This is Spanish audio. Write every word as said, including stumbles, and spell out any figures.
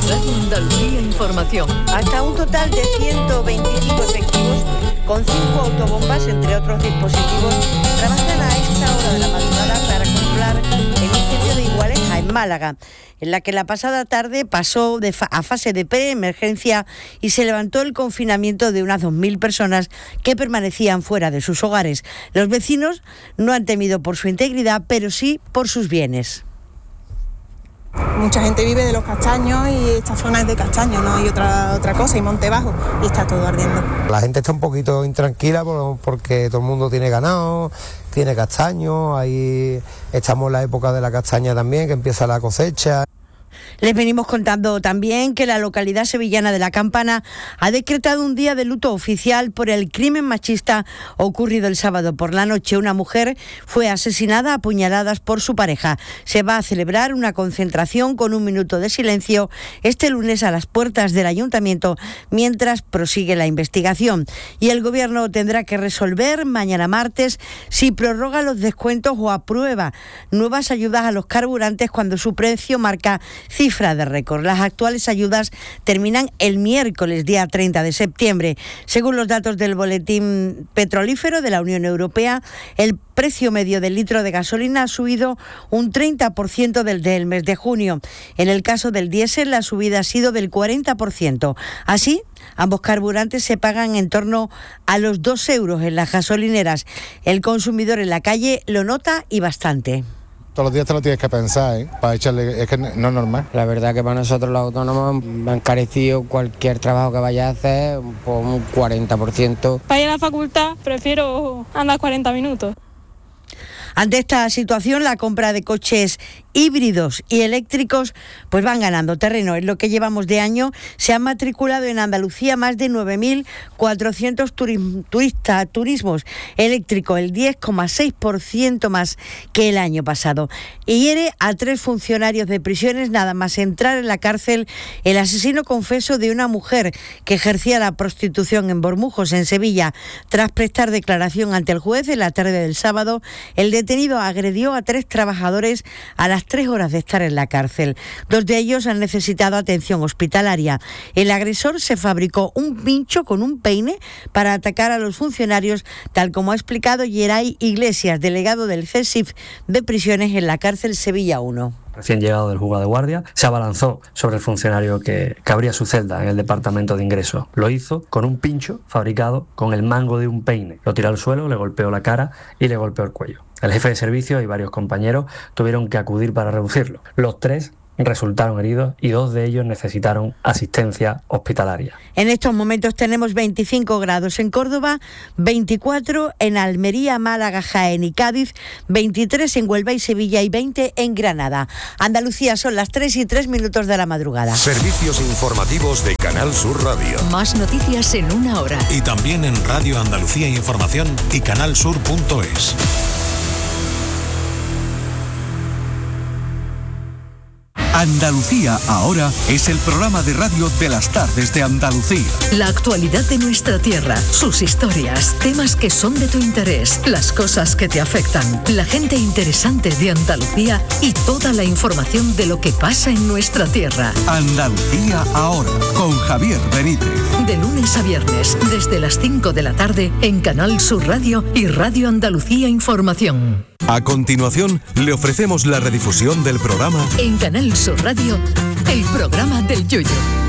Radio Andalucía Información. Hasta un total de ciento veinticinco efectivos con cinco autobombas, entre otros dispositivos, trabajan a esta hora de la madrugada para controlar el incendio de Igualeja, en Málaga, en la que la pasada tarde pasó de fa- a fase de preemergencia y se levantó el confinamiento de unas dos mil personas que permanecían fuera de sus hogares. Los vecinos no han temido por su integridad, pero sí por sus bienes. Mucha gente vive de los castaños y esta zona es de castaños, no hay otra otra cosa, y monte bajo, y está todo ardiendo. La gente está un poquito intranquila por, porque todo el mundo tiene ganado, tiene castaños, ahí estamos en la época de la castaña también, que empieza la cosecha. Les venimos contando también que la localidad sevillana de La Campana ha decretado un día de luto oficial por el crimen machista ocurrido el sábado por la noche. Una mujer fue asesinada a puñaladas por su pareja. Se va a celebrar una concentración con un minuto de silencio este lunes a las puertas del ayuntamiento mientras prosigue la investigación. Y el gobierno tendrá que resolver mañana martes si prorroga los descuentos o aprueba nuevas ayudas a los carburantes cuando su precio marca cifra de récord. Las actuales ayudas terminan el miércoles, día treinta de septiembre. Según los datos del boletín petrolífero de la Unión Europea, el precio medio del litro de gasolina ha subido un treinta por ciento desde el mes de junio. En el caso del diésel, la subida ha sido del cuarenta por ciento. Así, ambos carburantes se pagan en torno a los dos euros en las gasolineras. El consumidor en la calle lo nota y bastante. Todos los días te lo tienes que pensar, ¿eh? Para echarle, es que no es normal. La verdad que para nosotros los autónomos me han encarecido cualquier trabajo que vaya a hacer por un cuarenta por ciento. Para ir a la facultad prefiero andar cuarenta minutos. Ante esta situación, la compra de coches híbridos y eléctricos pues van ganando terreno. En lo que llevamos de año se han matriculado en Andalucía más de nueve mil cuatrocientos turistas, turista, turismos eléctricos, el diez coma seis por ciento más que el año pasado. Y hiere a tres funcionarios de prisiones nada más entrar en la cárcel el asesino confeso de una mujer que ejercía la prostitución en Bormujos, en Sevilla. Tras prestar declaración ante el juez en la tarde del sábado, el detenido agredió a tres trabajadores a las tres horas de estar en la cárcel. Dos de ellos han necesitado atención hospitalaria. El agresor se fabricó un pincho con un peine para atacar a los funcionarios, tal como ha explicado Yeray Iglesias, delegado del CESIF de prisiones en la cárcel Sevilla uno. Recién llegado del juzgado de guardia, se abalanzó sobre el funcionario que, que abría su celda en el departamento de ingreso. Lo hizo con un pincho fabricado con el mango de un peine. Lo tiró al suelo, le golpeó la cara y le golpeó el cuello. El jefe de servicio y varios compañeros tuvieron que acudir para reducirlo. Los tres resultaron heridos y dos de ellos necesitaron asistencia hospitalaria. En estos momentos tenemos veinticinco grados en Córdoba, veinticuatro en Almería, Málaga, Jaén y Cádiz, veintitrés en Huelva y Sevilla y veinte en Granada. Andalucía, son las tres y tres minutos de la madrugada. Servicios informativos de Canal Sur Radio. Más noticias en una hora. Y también en Radio Andalucía Información y canal sur punto es. Andalucía Ahora es el programa de radio de las tardes de Andalucía. La actualidad de nuestra tierra, sus historias, temas que son de tu interés, las cosas que te afectan, la gente interesante de Andalucía y toda la información de lo que pasa en nuestra tierra. Andalucía Ahora, con Javier Benítez. De lunes a viernes, desde las cinco de la tarde, en Canal Sur Radio y Radio Andalucía Información. A continuación, le ofrecemos la redifusión del programa En Canal Sur Radio, el programa del Yoyo.